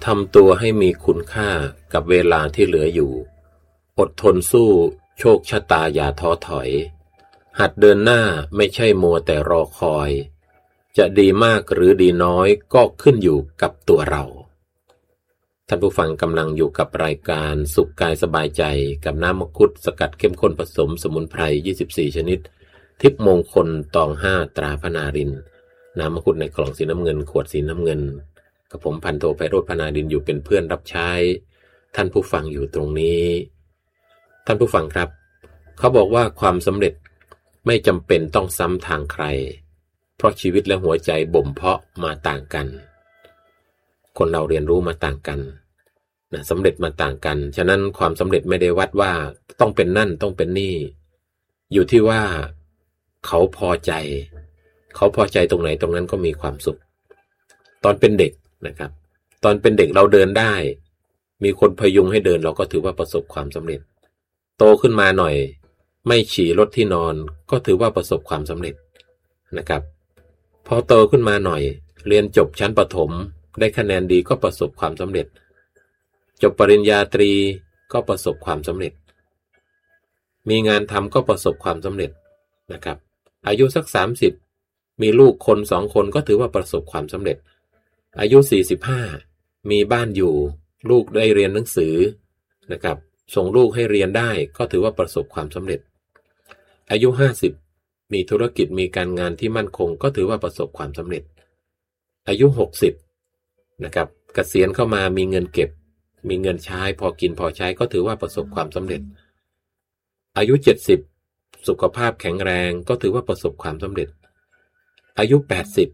ทำตัวให้มีคุณค่ากับเวลาที่เหลืออยู่อดทนสู้โชคชะตาอย่าท้อถอยหัดเดินหน้าไม่ใช่มัวแต่รอคอยจะดีมากหรือดีน้อยก็ขึ้นอยู่กับตัวเราท่านผู้ฟังกำลังอยู่กับรายการสุขกายสบายใจกับน้ำมังคุดสกัดเข้มข้นผสมสมุนไพร24ชนิดทิพย์มงคลตอง5ตราพนารินน้ำมังคุดในกล่องสีน้ำเงินขวดสีน้ำเงินกับผมพันโทไพโรจน์พนารินอยู่เป็นเพื่อนรับใช้ท่านผู้ฟังอยู่ตรงนี้ท่านผู้ฟังครับเขาบอกว่าความสำเร็จไม่จำเป็นต้องซ้ำทางใครเพราะชีวิตและหัวใจบ่มเพาะมาต่างกันคนเราเรียนรู้มาต่างกันสำเร็จมาต่างกันฉะนั้นความสำเร็จไม่ได้วัดว่าต้องเป็นนั่นต้องเป็นนี่อยู่ที่ว่าเขาพอใจตรงไหนตรงนั้นก็มีความสุขตอนเป็นเด็กนะครับตอนเป็นเด็กเราเดินได้มีคนพยุงให้เดินเราก็ถือว่าประสบความสำเร็จโตขึ้นมาหน่อยไม่ฉี่รถที่นอนก็ถือว่าประสบความสำเร็จนะครับพอโตขึ้นมาหน่อยเรียนจบชั้นประถมได้คะแนนดีก็ประสบความสำเร็จจบปริญญาตรีก็ประสบความสำเร็จมีงานทำก็ประสบความสำเร็จนะครับอายุสัก30มีลูกคน2คนก็ถือว่าประสบความสำเร็จอายุ45มีบ้านอยู่ลูกได้เรียนหนังสือนะครับส่งลูกให้เรียนได้ก็ถือว่าประสบความสำเร็จอายุ50มีธุรกิจมีการงานที่มั่นคงก็ถือว่าประสบความสำเร็จอายุ60นะครับเกษียณเข้ามามีเงินเก็บมีเงินใช้พอกินพอใช้ก็ถือว่าประสบความสำเร็จอายุ70สุขภาพแข็งแรงก็ถือว่าประสบความสำเร็จอายุ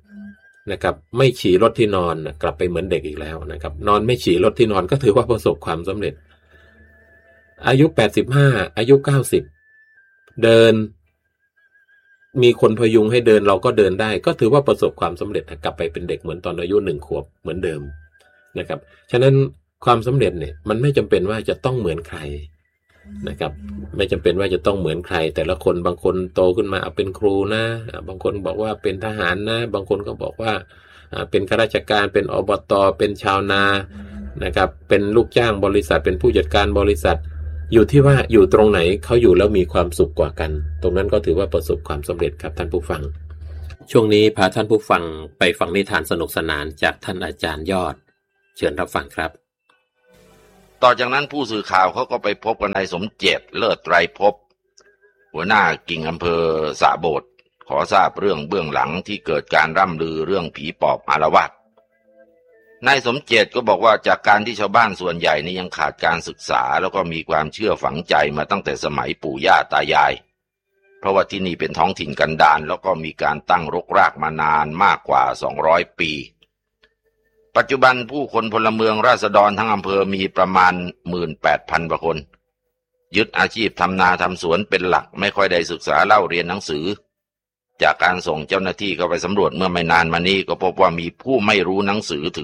80นะครับไม่ฉี่รถที่นอนกลับไปเหมือนเด็กอีกแล้วนะครับนอนไม่ฉี่รถที่นอนก็ถือว่าประสบความสำเร็จอายุ85อายุ90เดินมีคนพยุงให้เดินเราก็เดินได้ก็ถือว่าประสบความสำเร็จกลับไปเป็นเด็กเหมือนตอนอายุ1 ขวบเหมือนเดิมนะครับฉะนั้นความสำเร็จเนี่ยมันไม่จำเป็นว่าจะต้องเหมือนใครนะครับไม่จำเป็นว่าจะต้องเหมือนใครแต่ละคนบางคนโตขึ้นมาเป็นครูนะบางคนบอกว่าเป็นทหารนะบางคนก็บอกว่าเป็นข้าราชการเป็นอบต.เป็นชาวนานะครับเป็นลูกจ้างบริษัทเป็นผู้จัดการบริษัทอยู่ที่ว่าอยู่ตรงไหนเขาอยู่แล้วมีความสุขกว่ากันตรงนั้นก็ถือว่าประสบความสำเร็จครับท่านผู้ฟังช่วงนี้พาท่านผู้ฟังไปฟังนิทานสนุกสนานจากท่านอาจารย์ยอดเชิญรับฟังครับต่อจากนั้นผู้สื่อข่าวเขาก็ไปพบกับนายสมเจตเลิศไตรภพหัวหน้ากิ่งอำเภอสะโบดขอทราบเรื่องเบื้องหลังที่เกิดการร่ำลือเรื่องผีปอบอาละวาดนายสมเจตก็บอกว่าจากการที่ชาวบ้านส่วนใหญ่นี่ยังขาดการศึกษาแล้วก็มีความเชื่อฝังใจมาตั้งแต่สมัยปู่ย่าตายายเพราะว่าที่นี่เป็นท้องถิ่นกันดารแล้วก็มีการตั้งรกรากมานานมากกว่า200 ปีปัจจุบันผู้คนพลเมืองราษฎรทั้งอำเภอมีประมาณ 18,000 กว่าคนยึดอาชีพทำนาทำสวนเป็นหลักไม่ค่อยได้ศึกษาเล่าเรียนหนังสือจากการส่งเจ้าหน้าที่เข้าไปสำรวจเมื่อไม่นานมานี้ก็พบว่ามีผู้ไม่รู้หนังสือถึง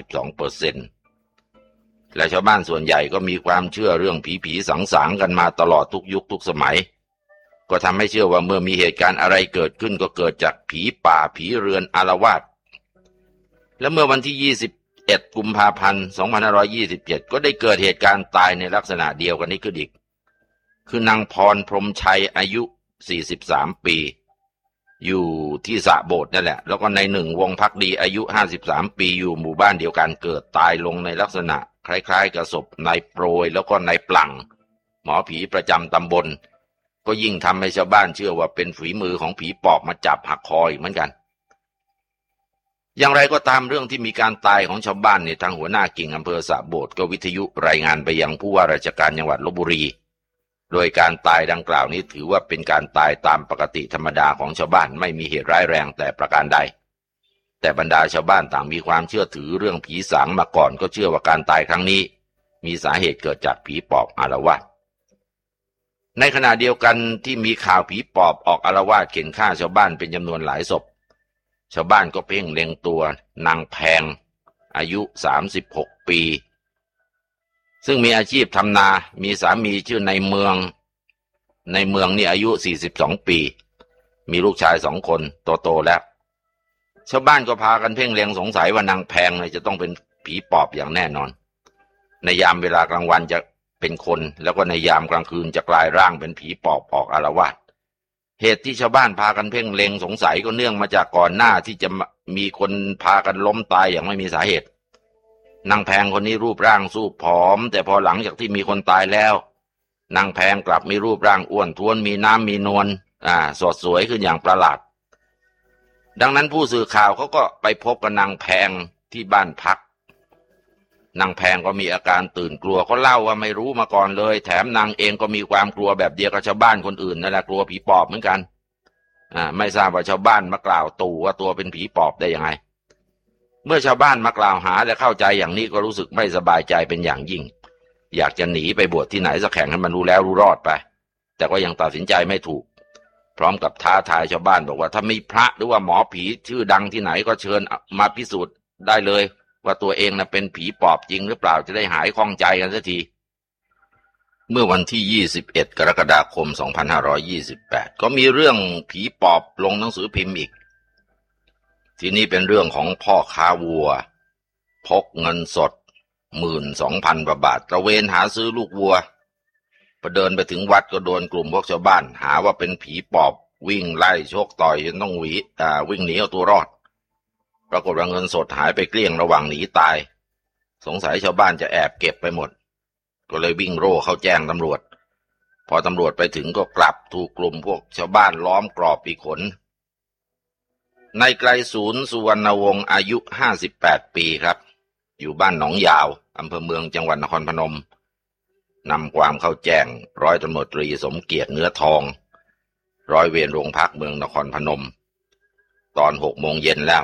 92% และชาวบ้านส่วนใหญ่ก็มีความเชื่อเรื่องผีสางๆกันมาตลอดทุกยุคทุกสมัยก็ทำให้เชื่อว่าเมื่อมีเหตุการณ์อะไรเกิดขึ้นก็เกิดจากผีป่าผีเรือนอาละวาดและเมื่อวันที่21 กุมภาพันธ์ 2527 ก็ได้เกิดเหตุการณ์ตายในลักษณะเดียวกันนี้ขึ้นอีกคือนางพรพรหมชัยอายุ43 ปีอยู่ที่สะโบดนั่นแหละแล้วก็ในหนึ่งวงภักดีอายุ53 ปีอยู่หมู่บ้านเดียวกันเกิดตายลงในลักษณะคล้ายๆกับศพนายโปรยแล้วก็นายปลั่งหมอผีประจำตำบลก็ยิ่งทำให้ชาวบ้านเชื่อว่าเป็นฝีมือของผีปอบมาจับหักคออีกเหมือนกันอย่างไรก็ตามเรื่องที่มีการตายของชาวบ้านเนี่ยทางหัวหน้ากิ่งอำเภอสะโบดก็วิทยุรายงานไปยังผู้ว่าราชการจังหวัดลพบุรีโดยการตายดังกล่าวนี้ถือว่าเป็นการตายตามปกติธรรมดาของชาวบ้านไม่มีเหตุร้ายแรงแต่ประการใดแต่บรรดาชาวบ้านต่างมีความเชื่อถือเรื่องผีสางมาก่อนก็เชื่อว่าการตายครั้งนี้มีสาเหตุเกิดจากผีปอบอาละวาดในขณะเดียวกันที่มีข่าวผีปอบออกอาละวาดเข็นฆ่าชาวบ้านเป็นจำนวนหลายศพชาวบ้านก็เพ่งเล็งตัวนางแพงอายุ36 ปีซึ่งมีอาชีพทำนามีสามีชื่อในเมืองนี่อายุ42 ปีมีลูกชาย2 คนโตๆแล้วชาวบ้านก็พากันเพ่งเล็งสงสัยว่านางแพงเนี่ยจะต้องเป็นผผีปอบอย่างแน่นอนในยามเวลากลางวันจะเป็นคนแล้วก็ในยามกลางคืนจะกลายร่างเป็นผีปอบออกอาละวาดเหตุที่ชาวบ้านพากันเพ่งเล็งสงสัยก็เนื่องมาจากก่อนหน้าที่จะมีคนพากันล้มตายอย่างไม่มีสาเหตุนางแพงคนนี้รูปร่างสู้ผอมแต่พอหลังจากที่มีคนตายแล้วนางแพงกลับมีรูปร่างอ้วนท้วนมีน้ำมีนวลสดสวยขึ้นอย่างประหลาดดังนั้นผู้สื่อข่าวเขาก็ไปพบกับนางแพงที่บ้านพักนางแพงก็มีอาการตื่นกลัวเขาเล่าว่าไม่รู้มาก่อนเลยแถมนางเองก็มีความกลัวแบบเดียวกับชาวบ้านคนอื่นนั่นแหละกลัวผีปอบเหมือนกันไม่ทราบว่าชาวบ้านมากล่าวตู่ว่าตัวเป็นผีปอบได้ยังไงเมื่อชาวบ้านมากล่าวหาและเข้าใจอย่างนี้ก็รู้สึกไม่สบายใจเป็นอย่างยิ่งอยากจะหนีไปบวชที่ไหนสักแห่งให้มันรู้แล้วรู้รอดไปแต่ก็ยังตัดสินใจไม่ถูกพร้อมกับท้าทายชาวบ้านบอกว่าถ้ามีพระหรือว่าหมอผีชื่อดังที่ไหนก็เชิญมาพิสูจน์ได้เลยว่าตัวเองน่ะเป็นผีปอบจริงหรือเปล่าจะได้หายข้องใจกันสักทีเมื่อวันที่21 กรกฎาคม 2528ก็มีเรื่องผีปอบลงหนังสือพิมพ์อีกทีนี้เป็นเรื่องของพ่อค้าวัวพกเงินสด 12,000 กว่าบาทตระเวนหาซื้อลูกวัวพอเดินไปถึงวัดก็โดนกลุ่มพวกชาวบ้านหาว่าเป็นผีปอบวิ่งไล่ชกต่อยจนต้องวิ่งหนีเอาตัวรอดปรากฏว่าเงินสดหายไปเกลี้ยงระหว่างหนีตายสงสัยชาวบ้านจะแอบเก็บไปหมดก็เลยวิ่งโร่เข้าแจ้งตำรวจพอตำรวจไปถึงก็กลับถูกกลุ่มพวกชาวบ้านล้อมกรอบปีกขนนายไกรศูนย์สุวรรณวงศ์อายุ58 ปีครับอยู่บ้านหนองยาวอำเภอเมืองจังหวัดนครพนมนำความเข้าแจ้งร้อยตำรวจตรีสมเกียรติเนื้อทองร้อยเวรโรงพักเมืองนครพนมตอน6 โมงเย็นแล้ว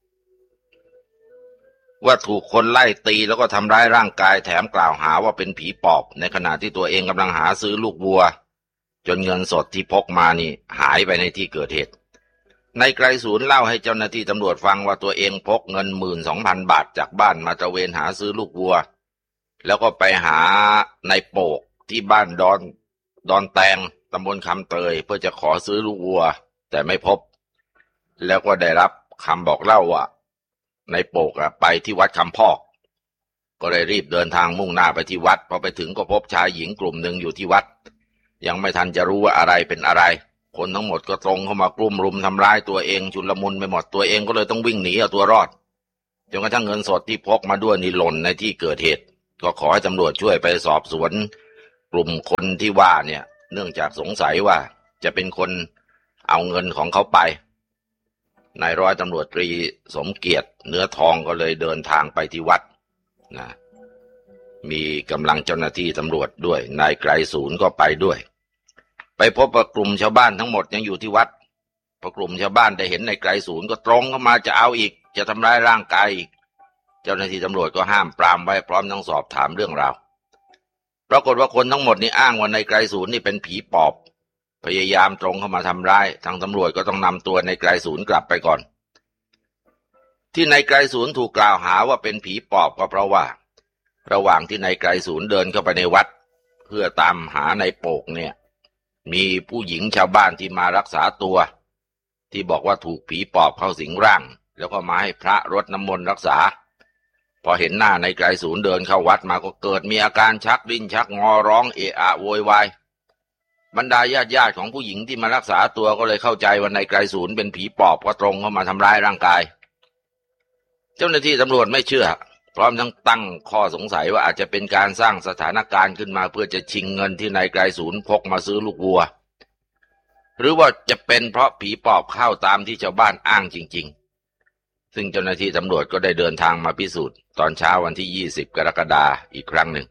ว่าถูกคนไล่ตีแล้วก็ทำร้ายร่างกายแถมกล่าวหาว่าเป็นผีปอบในขณะที่ตัวเองกำลังหาซื้อลูกวัวจนเงินสดที่พกมานี่หายไปในที่เกิดเหตุนายไกรศูนย์เล่าให้เจ้าหน้าที่ตำรวจฟังว่าตัวเองพกเงิน 12,000 บาทจากบ้านมาตระเวนหาซื้อลูกวัวแล้วก็ไปหานายโปกที่บ้านดอนแตงตำบลคำเตยเพื่อจะขอซื้อลูกวัวแต่ไม่พบแล้วก็ได้รับคำบอกเล่าว่านายโปกไปที่วัดคำพอกก็เลยรีบเดินทางมุ่งหน้าไปที่วัดพอไปถึงก็พบชายหญิงกลุ่มหนึ่งอยู่ที่วัดยังไม่ทันจะรู้ว่าอะไรเป็นอะไรคนทั้งหมดก็ตรงเข้ามากลุ่มรุมทำร้ายตัวเองชุลมุนไปหมดตัวเองก็เลยต้องวิ่งหนีเอาตัวรอดจนกระทั่งเงินสดที่พกมาด้วยนี่หล่นในที่เกิดเหตุก็ขอให้ตำรวจช่วยไปสอบสวนกลุ่มคนที่ว่าเนี่ยเนื่องจากสงสัยว่าจะเป็นคนเอาเงินของเขาไปนายร้อยตำรวจตรีสมเกียรติเนื้อทองก็เลยเดินทางไปที่วัดนะมีกำลังเจ้าหน้าที่ตำรวจด้วยนายไกรศูนย์ก็ไปด้วยไปพบว่ากลุ่มชาวบ้านทั้งหมดยังอยู่ที่วัดพอกลุ่มชาวบ้านได้เห็นนายไกรศูนย์ก็ตรงเข้ามาจะเอาอีกจะทำร้ายร่างกายอีกเจ้าหน้าที่ตำรวจก็ห้ามปรามไว้พร้อมทั้งสอบถามเรื่องราวปรากฏว่าคนทั้งหมดนี่อ้างว่านายไกรศูนย์นี่เป็นผีปอบพยายามตรงเข้ามาทำร้ายทางตำรวจก็ต้องนำตัวนายไกรศูนย์กลับไปก่อนที่นายไกรศูนย์ถูกกล่าวหาว่าเป็นผีปอบก็เพราะว่าระหว่างที่นายไกรศูนย์เดินเข้าไปในวัดเพื่อตามหานายโปกเนี่ยมีผู้หญิงชาวบ้านที่มารักษาตัวที่บอกว่าถูกผีปอบเข้าสิงร่างแล้วก็มาให้พระรดน้ำมนต์รักษาพอเห็นหน้านายไกรศูนย์เดินเข้าวัดมาก็เกิดมีอาการชักดิ้นชักงอร้องเอะอะโวยวายบรรดาญาติของผู้หญิงที่มารักษาตัวก็เลยเข้าใจว่านายไกรศูนย์เป็นผีปอบก็ตรงเข้ามาทำร้ายร่างกายเจ้าหน้าที่ตำรวจไม่เชื่อพร้อมทั้งตั้งข้อสงสัยว่าอาจจะเป็นการสร้างสถานการณ์ขึ้นมาเพื่อจะชิงเงินที่นายไกรศูนย์พกมาซื้อลูกวัวหรือว่าจะเป็นเพราะผีปอบเข้าตามที่ชาวบ้านอ้างจริงๆซึ่งเจ้าหน้าที่ตำรวจก็ได้เดินทางมาพิสูจน์ตอนเช้าวันที่20 กรกฎาคมอีกครั้งหนึ่ง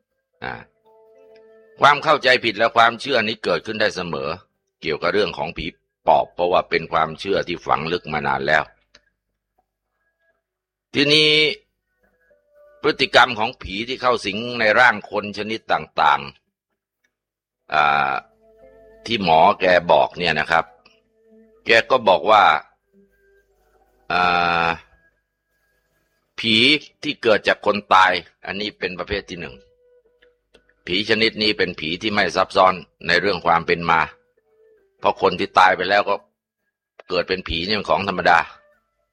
ความเข้าใจผิดและความเชื่อนี้เกิดขึ้นได้เสมอเกี่ยวกับเรื่องของผีปอบเพราะว่าเป็นความเชื่อที่ฝังลึกมานานแล้วทีนี้พฤติกรรมของผีที่เข้าสิงในร่างคนชนิดต่างๆที่หมอแกบอกเนี่ยนะครับแกก็บอกว่าผีที่เกิดจากคนตายอันนี้เป็นประเภทที่หนึ่งผีชนิดนี้เป็นผีที่ไม่ซับซ้อนในเรื่องความเป็นมาเพราะคนที่ตายไปแล้วก็เกิดเป็นผีนี่เป็นของธรรมดา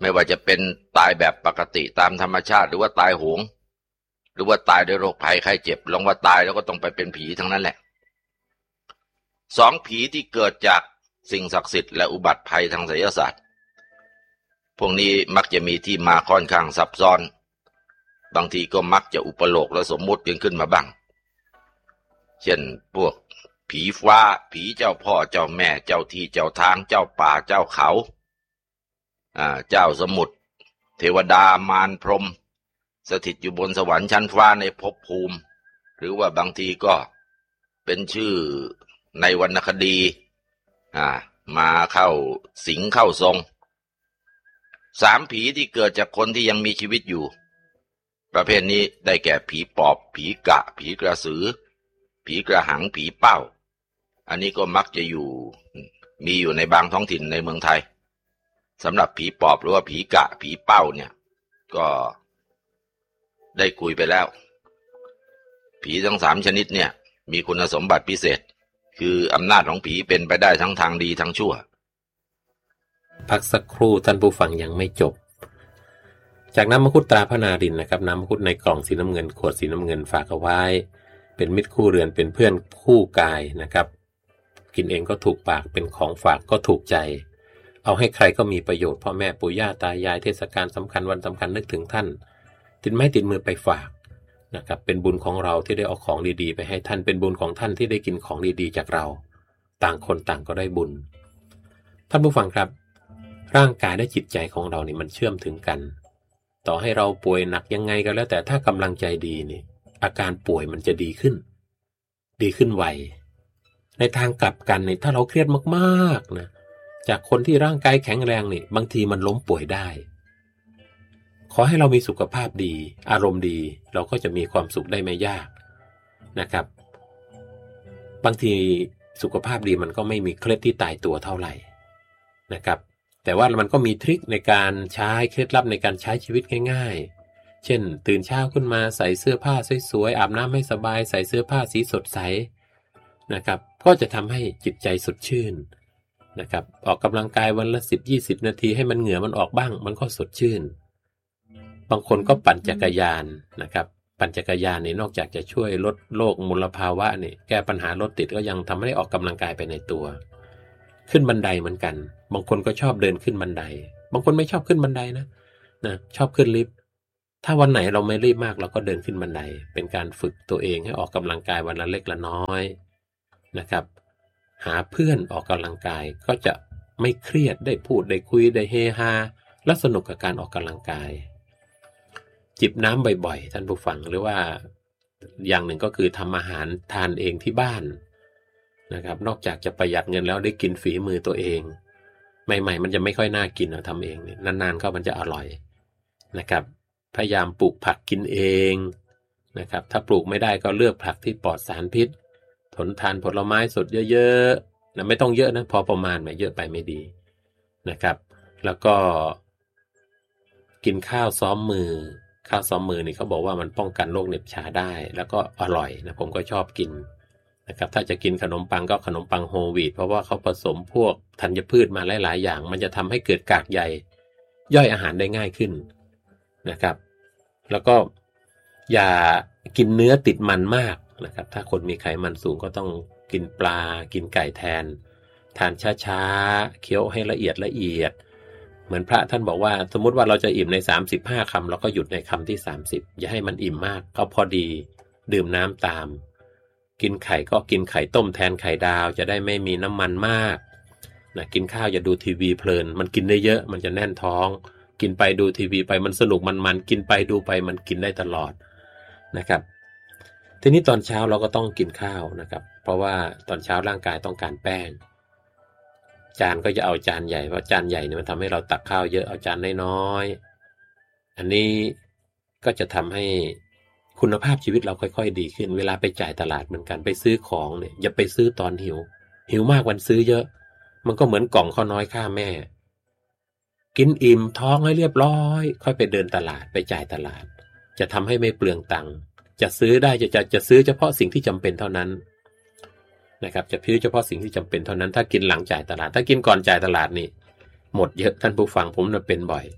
ไม่ว่าจะเป็นตายแบบปกติตามธรรมชาติหรือว่าตายโหงหรือว่าตายด้วยโรคภัยไข้เจ็บลองว่าตายแล้วก็ต้องไปเป็นผีทั้งนั้นแหละสองผีที่เกิดจากสิ่งศักดิ์สิทธิ์และอุบัติภัยทางไสยศาสตร์พวกนี้มักจะมีที่มาค่อนข้างซับซ้อนบางทีก็มักจะอุปโลกและสมมุติขึ้นมาบ้างเช่นพวกผีฟ้าผีเจ้าพ่อเจ้าแม่เจ้าที่เจ้าทางเจ้าป่าเจ้าเขาเจ้าสมุทรเทวดามารพรหมสถิตอยู่บนสวรรค์ชั้นฟ้าในภพภูมิหรือว่าบางทีก็เป็นชื่อในวรรณคดีมาเข้าสิงเข้าทรงสามผีที่เกิดจากคนที่ยังมีชีวิตอยู่ประเภทนี้ได้แก่ผีปอบผีกะผีกระสือผีกระหังผีเป้าอันนี้ก็มักจะมีอยู่ในบางท้องถิ่นในเมืองไทยสำหรับผีปอบหรือว่าผีกะผีเป้าเนี่ยก็ได้คุยไปแล้วผีทั้งสามชนิดเนี่ยมีคุณสมบัติพิเศษคืออำนาจของผีเป็นไปได้ทั้งทางดีทั้งชั่วพักสักครู่ท่านผู้ฟังยังไม่จบจากน้ำมังคุดตราพระนารินนะครับน้ำมังคุดในกล่องสีน้ำเงินขวดสีน้ำเงินฝากเอาไว้เป็นมิตรคู่เรือนเป็นเพื่อนคู่กายนะครับกินเองก็ถูกปากเป็นของฝากก็ถูกใจเอาให้ใครก็มีประโยชน์พ่อแม่ปู่ย่าตายายเทศกาลสำคัญวันสำคัญนึกถึงท่านติดไม้ติดมือไปฝากนะครับเป็นบุญของเราที่ได้เอาของดีๆไปให้ท่านเป็นบุญของท่านที่ได้กินของดีๆจากเราต่างคนต่างก็ได้บุญท่านผู้ฟังครับร่างกายและจิตใจของเรานี่มันเชื่อมถึงกันต่อให้เราป่วยหนักยังไงก็แล้วแต่ถ้ากำลังใจดีนี่อาการป่วยมันจะดีขึ้นไวในทางกลับกันนี่ถ้าเราเครียดมากๆนะจากคนที่ร่างกายแข็งแรงนี่บางทีมันล้มป่วยได้ขอให้เรามีสุขภาพดีอารมณ์ดีเราก็จะมีความสุขได้ไม่ยากนะครับบางทีสุขภาพดีมันก็ไม่มีเคล็ดที่ตายตัวเท่าไหร่นะครับแต่ว่ามันก็มีทริคในการใช้เคล็ดลับในการใช้ชีวิตง่ายๆเช่นตื่นเช้าขึ้นมาใส่เสื้อผ้าสวยๆอาบน้ำให้สบายใส่เสื้อผ้าสีสดใสนะครับก็จะทำให้จิตใจสดชื่นนะครับออกกำลังกายวันละ 10-20 นาทีให้มันเหงื่อมันออกบ้างมันก็สดชื่นบางคนก็ปั่นจักรยานนะครับปั่นจักรยานนี่นอกจากจะช่วยลดโลกมลภาวะนี่แก้ปัญหารถติดก็ยังทำให้ออกกำลังกายไปในตัวขึ้นบันไดเหมือนกันบางคนก็ชอบเดินขึ้นบันไดบางคนไม่ชอบขึ้นบันไดนะชอบขึ้นลิฟต์ถ้าวันไหนเราไม่รีบมากเราก็เดินขึ้นบันไดเป็นการฝึกตัวเองให้ออกกำลังกายวันละเล็กละน้อยนะครับหาเพื่อนออกกำลังกายก็จะไม่เครียดได้พูดได้คุยได้เฮฮาและสนุกกับการออกกำลังกายจิบน้ำบ่อยๆท่านผู้ฟังหรือว่าอย่างหนึ่งก็คือทำอาหารทานเองที่บ้านนะครับนอกจากจะประหยัดเงินแล้วได้กินฝีมือตัวเองใหม่ๆมันจะไม่ค่อยน่ากินทำเองนานๆเข้ามันจะอร่อยนะครับพยายามปลูกผักกินเองนะครับถ้าปลูกไม่ได้ก็เลือกผักที่ปลอดสารพิษทานผลไม้สดเยอะๆนะไม่ต้องเยอะนะพอประมาณไม่เยอะไปไม่ดีนะครับแล้วก็กินข้าวซ้อมมือนี่เขาบอกว่ามันป้องกันโรคเหน็บชาได้แล้วก็อร่อยนะผมก็ชอบกินนะครับถ้าจะกินขนมปังก็ขนมปังโฮลวีตเพราะว่าเขาผสมพวกธัญพืชมาหลายๆอย่างมันจะทำให้เกิดกากใยย่อยอาหารได้ง่ายขึ้นนะครับแล้วก็อย่ากินเนื้อติดมันมากนะครับถ้าคนมีไขมันสูงก็ต้องกินปลากินไก่แทนทานช้าๆเคี้ยวให้ละเอียดเหมือนพระท่านบอกว่าสมมุติว่าเราจะอิ่มใน35คำเราก็หยุดในคำที่30อย่าให้มันอิ่มมากก็พอดีดื่มน้ำตามกินไข่ก็กินไข่ต้มแทนไข่ดาวจะได้ไม่มีน้ำมันมากนะกินข้าวอย่าดูทีวีเพลินมันกินได้เยอะมันจะแน่นท้องกินไปดูทีวีไปมันสนุกมันกินไปดูไปมันกินได้ตลอดนะครับทีนี้ตอนเช้าเราก็ต้องกินข้าวนะครับเพราะว่าตอนเช้าร่างกายต้องการแป้งจานก็จะเอาจานใหญ่เพราะจานใหญ่เนี่ยมันทำให้เราตักข้าวเยอะเอาจานน้อยๆอันนี้ก็จะทำให้คุณภาพชีวิตเราค่อยๆดีขึ้นเวลาไปจ่ายตลาดเหมือนกันไปซื้อของเนี่ยอย่าไปซื้อตอนหิวมากวันซื้อเยอะมันก็เหมือนกล่องข้าวน้อยฆ่าแม่กินอิ่มท้องให้เรียบร้อยค่อยไปเดินตลาดไปจ่ายตลาดจะทำให้ไม่เปลืองตังค์จะซื้อได้จะซื้อเฉพาะสิ่งที่จำเป็นเท่านั้นนะครับจะซื้อเฉพาะสิ่งที่จำเป็นเท่านั้นถ้ากินหลังจ่ายตลาดถ้ากินก่อนจ่ายตลาดนี่หมดเยอะท่านผู้ฟังผมน่ะเป็นบ่อย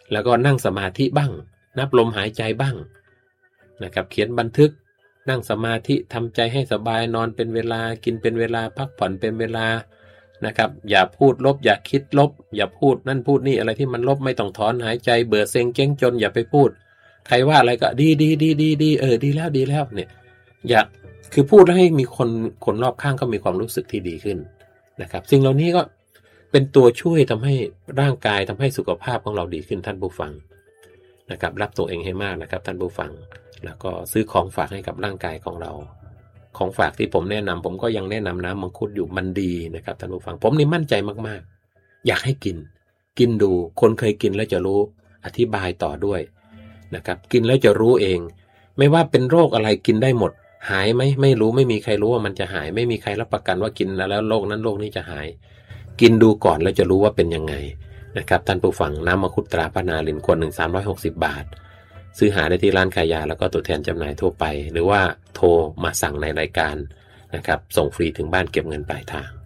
แล้วก็นั่งสมาธิบ้างนับลมหายใจบ้างนะครับเขียนบันทึกนั่งสมาธิทำใจให้สบายนอนเป็นเวลากินเป็นเวลาพักผ่อนเป็นเวลานะครับอย่าพูดลบอย่าคิดลบอย่าพูดนั่นพูดนี่อะไรที่มันลบไม่ต้องถอนหายใจเบื่อเซ็งเจ๊งจนอย่าไปพูดใครว่าอะไรก็ดีดีแล้วเนี่ยอยากคือพูดแล้วให้มีคนรอบข้างก็มีความรู้สึกที่ดีขึ้นนะครับสิ่งเหล่านี้ก็เป็นตัวช่วยทำให้ร่างกายทำให้สุขภาพของเราดีขึ้นท่านผู้ฟังนะครับรักตัวเองให้มากนะครับท่านผู้ฟังแล้วก็ซื้อของฝากให้กับร่างกายของเราของฝากที่ผมแนะนำผมก็ยังแนะนำน้ำมังคุดอยู่มันดีนะครับท่านผู้ฟังผมนี่มั่นใจมากๆอยากให้กินดูคนเคยกินแล้วจะรู้อธิบายต่อด้วยนะครับกินแล้วจะรู้เองไม่ว่าเป็นโรคอะไรกินได้หมดหายไหมไม่รู้ไม่มีใครรู้ว่ามันจะหายไม่มีใครรับประกันว่ากินแล้วโรคนั้นโรคนี้จะหายกินดูก่อนแล้วจะรู้ว่าเป็นยังไงนะครับท่านผู้ฟังน้ำมังคุดตราพนารินขวด1 360 บาทซื้อหาได้ที่ร้านขายยาแล้วก็ตัวแทนจำหน่ายทั่วไปหรือว่าโทรมาสั่งในรายการนะครับส่งฟรีถึงบ้านเก็บเงินปลายทาง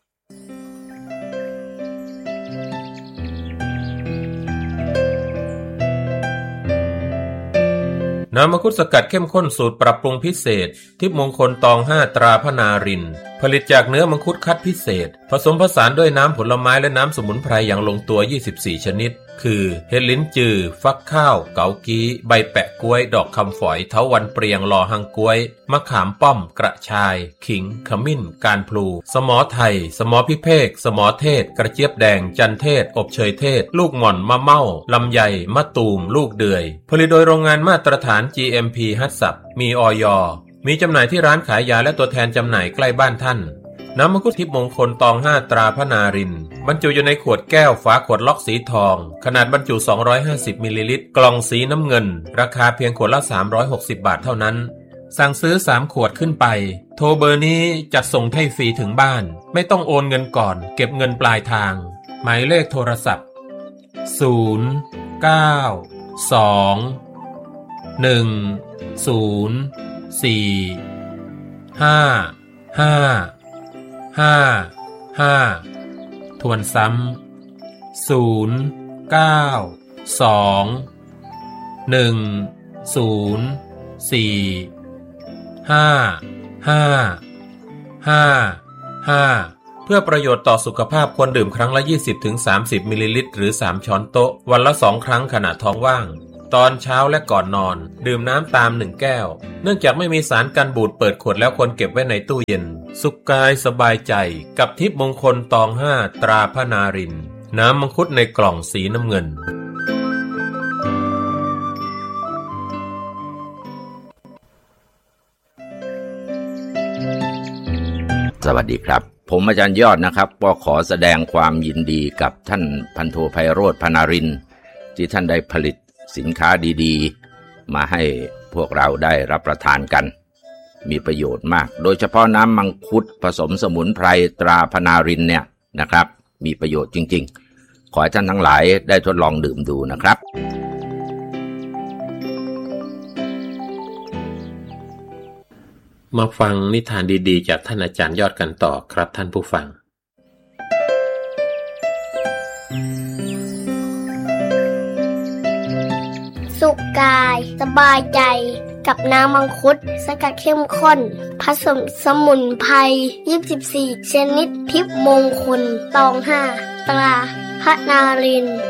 น้ำมังคุดสกัดเข้มข้นสูตรปรับปรุงพิเศษทิพย์มงคลตอง5ตราพนารินผลิตจากเนื้อมังคุดคัดพิเศษผสมผสานด้วยน้ำผลไม้และน้ำสมุนไพรอย่างลงตัว24ชนิดคือเห็ดลิ้นจือฟักข้าวเกากี้ใบแปะกล้วยดอกคำฝอยเถาวัลย์เปรียงลอหังกล้วยมะขามป้อมกระชายขิงขมิ้นการพลูสมอไทยสมอพิเภกสมอเทศกระเจี๊ยบแดงจันเทศอบเชยเทศลูกหม่อนมะเม่าลำไยมะตูมลูกเดือยผลิตโดยโรงงานมาตรฐาน GMP ฮัตสับมีอย.มีจำหน่ายที่ร้านขายยาและตัวแทนจำหน่ายใกล้บ้านท่านน้ำมังคุดทิพย์มงคลตอง5ตราพนารินบรรจุอยู่ในขวดแก้วฝาขวดล็อกสีทองขนาดบรรจุ250มิลลิลิตรกล่องสีน้ำเงินราคาเพียงขวดละ360 บาทเท่านั้นสั่งซื้อ3ขวดขึ้นไปโทรเบอร์นี้จัดส่งให้ฟรีถึงบ้านไม่ต้องโอนเงินก่อนเก็บเงินปลายทางหมายเลขโทรศัพท์0 9 2 1 0 4 5 5 5 ทวนซ้ำ0 9 2 1 0 4 5 5 5 เพื่อประโยชน์ต่อสุขภาพควรดื่มครั้งละ 20-30 มิลลิลิตรหรือ3ช้อนโต๊ะวันละ2ครั้งขณะท้องว่างตอนเช้าและก่อนนอนดื่มน้ำตาม1แก้วเนื่องจากไม่มีสารกันบูดเปิดขวดแล้วควรเก็บไว้ในตู้เย็นสุขกายสบายใจกับทิพย์มงคลตอง5ตราพนารินน้ำมังคุดในกล่องสีน้ำเงินสวัสดีครับผมอาจารย์ยอดนะครับก็ขอแสดงความยินดีกับท่านพันโทไพโรจน์พนารินที่ท่านได้ผลิตสินค้าดีๆมาให้พวกเราได้รับประทานกันมีประโยชน์มากโดยเฉพาะน้ำมังคุดผสมสมุนไพรตราพนารินเนี่ยนะครับมีประโยชน์จริงๆขอให้ท่านทั้งหลายได้ทดลองดื่มดูนะครับมาฟังนิทานดีๆจากท่านอาจารย์ยอดกันต่อครับท่านผู้ฟังสุขกายสบายใจกับน้ำมังคุดสกัดเข้มข้นผสมสมุนไพร24ชนิดทิพย์มงคลตอง5ตราพนาริน